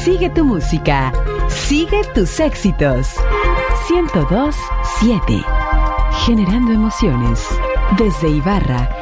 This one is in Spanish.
Sigue tu música. Sigue tus éxitos. 102.7. Generando emociones. Desde Ibarra,